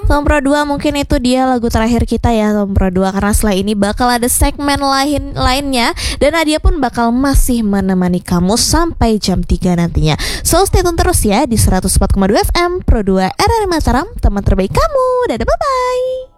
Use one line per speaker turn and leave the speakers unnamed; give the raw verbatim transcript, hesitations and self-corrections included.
Tom Pro dua mungkin itu dia lagu terakhir kita ya Tom Pro dua, karena setelah ini bakal ada segmen lain lainnya dan Nadia pun bakal masih menemani kamu sampai jam tiga nantinya. So stay tune terus ya di seratus empat koma dua F M Pro dua R R I Mataram, teman terbaik kamu. Dadah, bye bye.